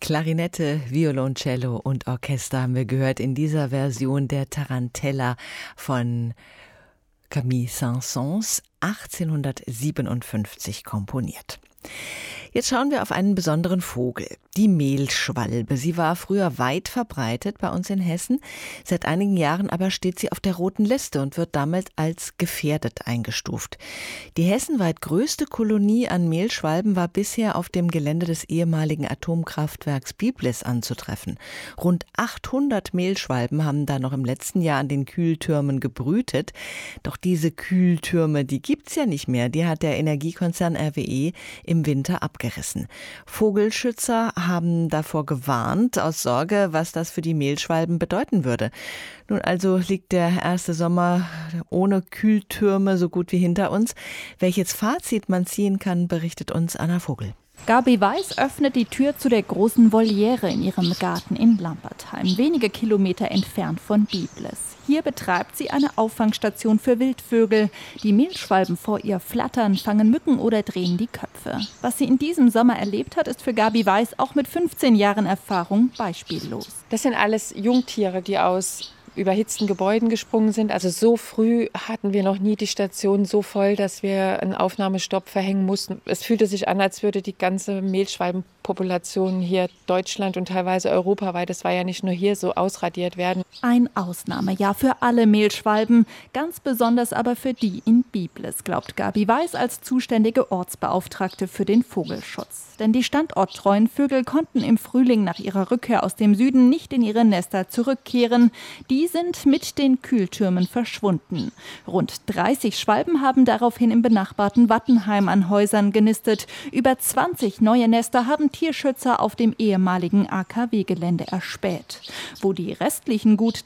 Klarinette, Violoncello und Orchester haben wir gehört in dieser Version der Tarantella von Camille Saint-Saëns, 1857 komponiert. Jetzt schauen wir auf einen besonderen Vogel, die Mehlschwalbe. Sie war früher weit verbreitet bei uns in Hessen. Seit einigen Jahren aber steht sie auf der roten Liste und wird damit als gefährdet eingestuft. Die hessenweit größte Kolonie an Mehlschwalben war bisher auf dem Gelände des ehemaligen Atomkraftwerks Biblis anzutreffen. Rund 800 Mehlschwalben haben da noch im letzten Jahr an den Kühltürmen gebrütet. Doch diese Kühltürme, die gibt's ja nicht mehr. Die hat der Energiekonzern RWE im Winter abgerissen. Vogelschützer haben davor gewarnt, aus Sorge, was das für die Mehlschwalben bedeuten würde. Nun also liegt der erste Sommer ohne Kühltürme so gut wie hinter uns. Welches Fazit man ziehen kann, berichtet uns Anna Vogel. Gabi Weiß öffnet die Tür zu der großen Voliere in ihrem Garten in Lampertheim, wenige Kilometer entfernt von Biblis. Hier betreibt sie eine Auffangstation für Wildvögel. Die Mehlschwalben vor ihr flattern, fangen Mücken oder drehen die Köpfe. Was sie in diesem Sommer erlebt hat, ist für Gabi Weiß auch mit 15 Jahren Erfahrung beispiellos. Das sind alles Jungtiere, die aus überhitzten Gebäuden gesprungen sind. Also so früh hatten wir noch nie die Station so voll, dass wir einen Aufnahmestopp verhängen mussten. Es fühlte sich an, als würde die ganze Mehlschwalbenpopulation hier Deutschland und teilweise europaweit, das war ja nicht nur hier, so ausradiert werden. Ein Ausnahmejahr für alle Mehlschwalben, ganz besonders aber für die in Biblis, glaubt Gabi Weiß als zuständige Ortsbeauftragte für den Vogelschutz. Denn die standorttreuen Vögel konnten im Frühling nach ihrer Rückkehr aus dem Süden nicht in ihre Nester zurückkehren. Die sind mit den Kühltürmen verschwunden. Rund 30 Schwalben haben daraufhin im benachbarten Wattenheim an Häusern genistet. Über 20 neue Nester haben Tierschützer auf dem ehemaligen AKW-Gelände erspäht. Wo die restlichen gut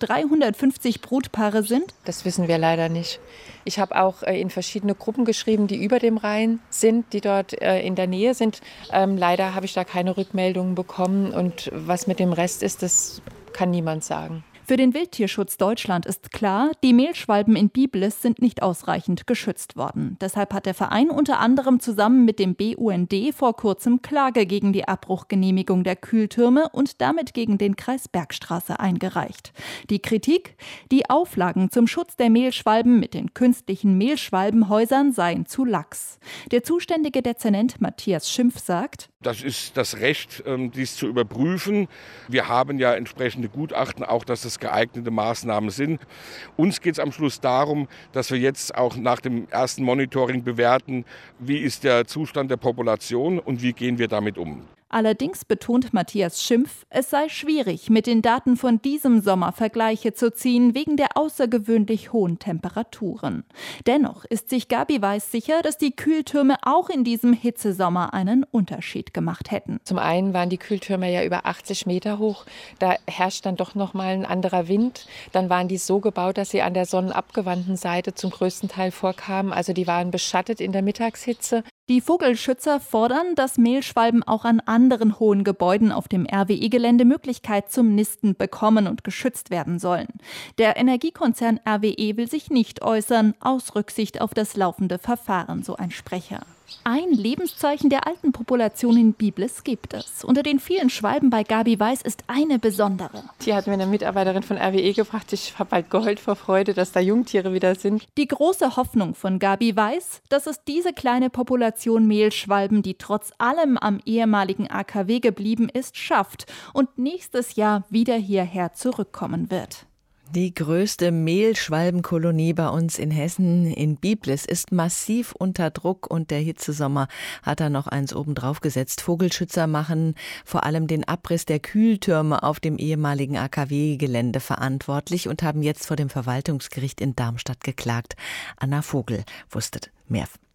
350 Brutpaare sind? Das wissen wir leider nicht. Ich habe auch in verschiedene Gruppen geschrieben, die über dem Rhein sind, die dort in der Nähe sind. Leider habe ich da keine Rückmeldungen bekommen. Und was mit dem Rest ist, das kann niemand sagen. Für den Wildtierschutz Deutschland ist klar, die Mehlschwalben in Biblis sind nicht ausreichend geschützt worden. Deshalb hat der Verein unter anderem zusammen mit dem BUND vor kurzem Klage gegen die Abbruchgenehmigung der Kühltürme und damit gegen den Kreis Bergstraße eingereicht. Die Kritik? Die Auflagen zum Schutz der Mehlschwalben mit den künstlichen Mehlschwalbenhäusern seien zu lax. Der zuständige Dezernent Matthias Schimpf sagt: Das ist das Recht, dies zu überprüfen. Wir haben ja entsprechende Gutachten, auch dass das geeignete Maßnahmen sind. Uns geht es am Schluss darum, dass wir jetzt auch nach dem ersten Monitoring bewerten, wie ist der Zustand der Population und wie gehen wir damit um. Allerdings betont Matthias Schimpf, es sei schwierig, mit den Daten von diesem Sommer Vergleiche zu ziehen, wegen der außergewöhnlich hohen Temperaturen. Dennoch ist sich Gabi Weiß sicher, dass die Kühltürme auch in diesem Hitzesommer einen Unterschied gemacht hätten. Zum einen waren die Kühltürme ja über 80 Meter hoch. Da herrscht dann doch noch mal ein anderer Wind. Dann waren die so gebaut, dass sie an der sonnenabgewandten Seite zum größten Teil vorkamen. Also die waren beschattet in der Mittagshitze. Die Vogelschützer fordern, dass Mehlschwalben auch an anderen hohen Gebäuden auf dem RWE-Gelände Möglichkeit zum Nisten bekommen und geschützt werden sollen. Der Energiekonzern RWE will sich nicht äußern, aus Rücksicht auf das laufende Verfahren, so ein Sprecher. Ein Lebenszeichen der alten Population in Biblis gibt es. Unter den vielen Schwalben bei Gabi Weiß ist eine besondere. Die hat mir eine Mitarbeiterin von RWE gebracht. Ich habe bald geheult vor Freude, dass da Jungtiere wieder sind. Die große Hoffnung von Gabi Weiß, dass es diese kleine Population Mehlschwalben, die trotz allem am ehemaligen AKW geblieben ist, schafft und nächstes Jahr wieder hierher zurückkommen wird. Die größte Mehlschwalbenkolonie bei uns in Hessen, in Biblis, ist massiv unter Druck und der Hitzesommer hat da noch eins obendrauf gesetzt. Vogelschützer machen vor allem den Abriss der Kühltürme auf dem ehemaligen AKW-Gelände verantwortlich und haben jetzt vor dem Verwaltungsgericht in Darmstadt geklagt. Anna Vogel wusste mehr.